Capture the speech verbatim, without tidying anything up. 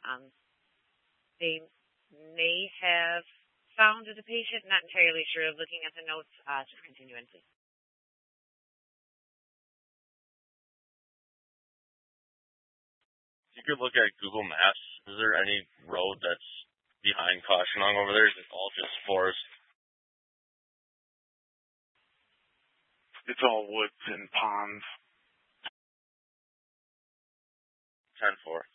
Um, they may have found the patient, not entirely sure. Looking at the notes, uh, just continue in, please. You could look at Google Maps. Is there any road that's behind Cautionong over there? Is it all just forest? It's all woods and ponds. ten four.